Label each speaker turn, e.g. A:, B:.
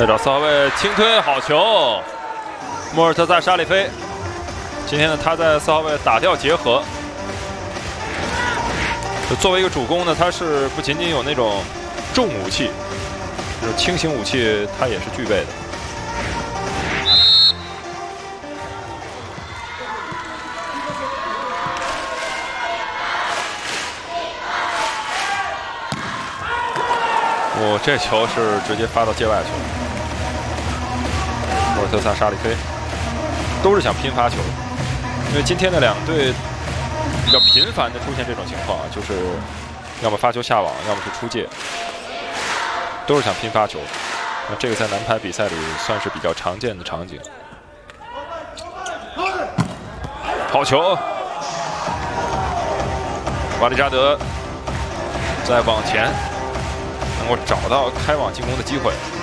A: 再找4号位轻推好球，莫尔特萨沙里菲。今天呢，他在4号位打掉结合。作为一个主攻呢，他是不仅仅有那种重武器，就是轻型武器，他也是具备的。这球是直接发到界外去了。莫尔特萨、沙里菲都是想拼发球，因为今天的两队比较频繁的出现这种情况啊，就是要么发球下网，要么是出界，都是想拼发球。那这个在男排比赛里算是比较常见的场景。好球，瓦利扎德在网前能够找到开网进攻的机会。